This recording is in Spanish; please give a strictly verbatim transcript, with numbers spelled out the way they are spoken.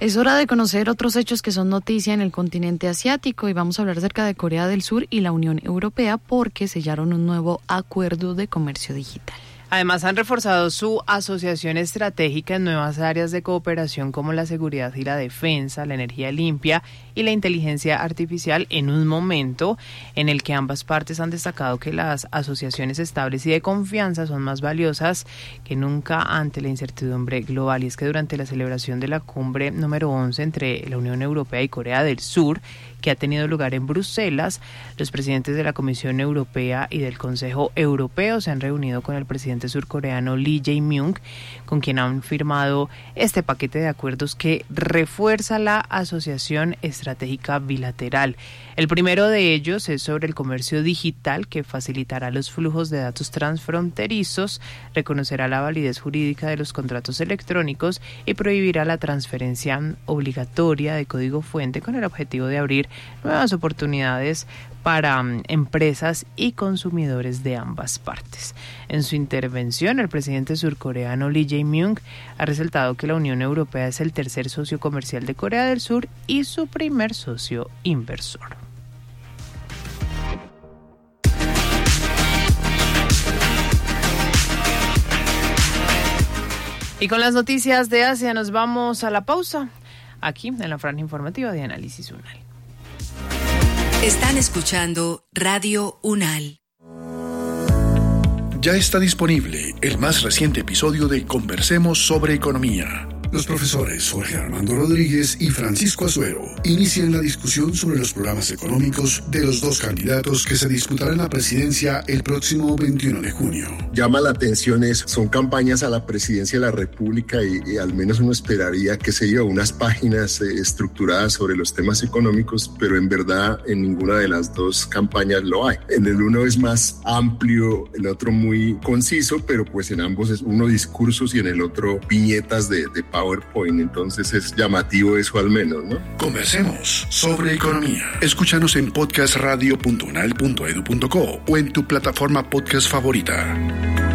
Es hora de conocer otros hechos que son noticia en el continente asiático y vamos a hablar acerca de Corea del Sur y la Unión Europea porque sellaron un nuevo acuerdo de comercio digital. Además, han reforzado su asociación estratégica en nuevas áreas de cooperación como la seguridad y la defensa, la energía limpia y la inteligencia artificial, en un momento en el que ambas partes han destacado que las asociaciones estables y de confianza son más valiosas que nunca ante la incertidumbre global. Y es que durante la celebración de la cumbre número once entre la Unión Europea y Corea del Sur, que ha tenido lugar en Bruselas, los presidentes de la Comisión Europea y del Consejo Europeo se han reunido con el presidente surcoreano Lee Jae-myung, con quien han firmado este paquete de acuerdos que refuerza la asociación estratégica bilateral. El primero de ellos es sobre el comercio digital, que facilitará los flujos de datos transfronterizos, reconocerá la validez jurídica de los contratos electrónicos y prohibirá la transferencia obligatoria de código fuente con el objetivo de abrir nuevas oportunidades para um, empresas y consumidores de ambas partes. En su intervención, el presidente surcoreano Lee Jae-myung ha resaltado que la Unión Europea es el tercer socio comercial de Corea del Sur y su primer socio inversor. Y con las noticias de Asia nos vamos a la pausa, aquí en la franja informativa de Análisis UNAL. Están escuchando Radio UNAL. Ya está disponible el más reciente episodio de Conversemos sobre Economía. Los profesores Jorge Armando Rodríguez y Francisco Azuero inician la discusión sobre los programas económicos de los dos candidatos que se disputarán la presidencia el próximo veintiuno de junio. Llama la atención es, son campañas a la presidencia de la República y, y al menos uno esperaría que se lleve unas páginas eh, estructuradas sobre los temas económicos, pero en verdad en ninguna de las dos campañas lo hay. En el uno es más amplio, el otro muy conciso, pero pues en ambos es uno discursos y en el otro viñetas de, de PowerPoint, entonces es llamativo eso al menos, ¿no? Conversemos sobre economía. Escúchanos en podcast radio punto unal punto edu punto co o en tu plataforma podcast favorita.